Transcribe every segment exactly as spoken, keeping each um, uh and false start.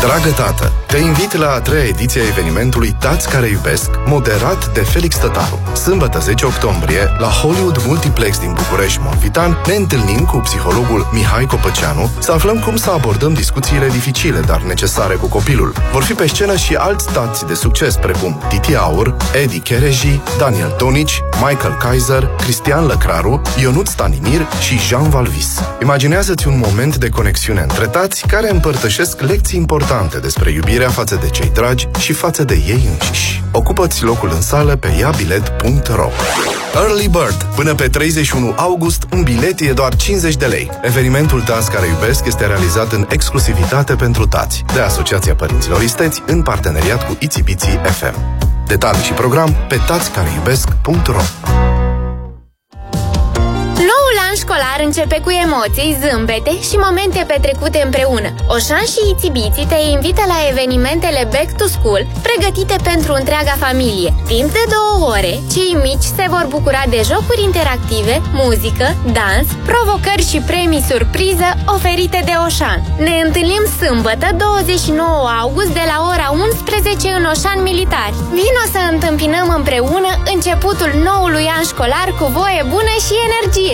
Dragă tată, te invit la a treia ediție a evenimentului Tați care iubesc, moderat de Felix Tătaru. Sâmbătă zece octombrie, la Hollywood Multiplex din București, Monvitan, ne întâlnim cu psihologul Mihai Copăceanu să aflăm cum să abordăm discuțiile dificile, dar necesare cu copilul. Vor fi pe scenă și alți tați de succes, precum Titi Aur, Edi Chereji, Daniel Tonici, Michael Kaiser, Cristian Lăcraru, Ionut Stanimir și Jean Valvis. Imaginează-ți un moment de conexiune între tați care împărtășesc lecții importante despre iubirea față de cei dragi și față de ei înșiși. Ocupă-ți locul în sală pe iabilet punct ro. Early Bird. Până pe treizeci și unu august, un bilet e doar cincizeci de lei. Evenimentul Tați care iubesc este realizat în exclusivitate pentru tați, de Asociația Părinților Isteți, în parteneriat cu Itsy Bitsy F M. Detalii și program pe tați care iubesc punct ro. Noul an școlar începe cu emoții, zâmbete și momente petrecute împreună. Oșan și Itsy Bitsy te invită la evenimentele Back to School, pregătite pentru întreaga familie. Timp de două ore, cei mici se vor bucura de jocuri interactive, muzică, dans, provocări și premii surpriză oferite de Oșan. Ne întâlnim sâmbătă, douăzeci și nouă august, de la ora unsprezece în Oșan Militari. Vino să întâmpinăm împreună începutul noului an școlar cu voie bună și energie.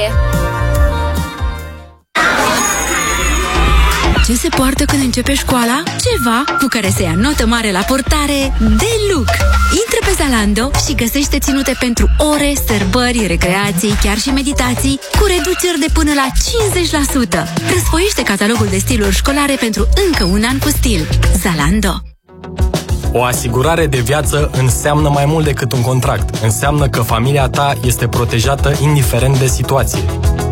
Ce se poartă când începe școala? Ceva cu care se ia notă mare la portare de look. Intră pe Zalando și găsește ținute pentru ore, sărbări, recreații, chiar și meditații, cu reduceri de până la cincizeci la sută. Răsfoiește catalogul de stiluri școlare pentru încă un an cu stil. Zalando. O asigurare de viață înseamnă mai mult decât un contract. Înseamnă că familia ta este protejată indiferent de situație.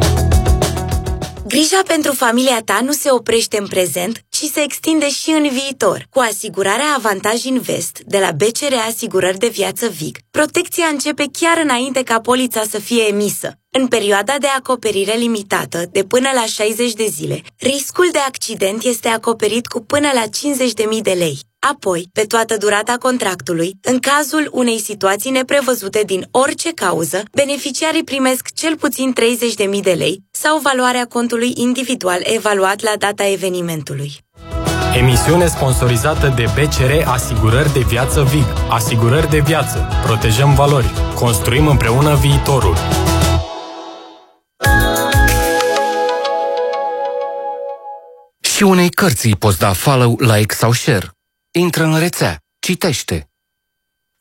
Grija pentru familia ta nu se oprește în prezent, ci se extinde și în viitor. Cu asigurarea Avantaj Invest de la B C R Asigurări de Viață Vig, protecția începe chiar înainte ca polița să fie emisă. În perioada de acoperire limitată, de până la șaizeci de zile, riscul de accident este acoperit cu până la cincizeci de mii de lei. Apoi, pe toată durata contractului, în cazul unei situații neprevăzute din orice cauză, beneficiarii primesc cel puțin treizeci de mii de lei sau valoarea contului individual evaluat la data evenimentului. Emisiune sponsorizată de B C R Asigurări de Viață Vig. Asigurări de viață. Protejăm valori. Construim împreună viitorul. Și unei cărți îi poți da follow, like sau share. Intră în rețea, citește,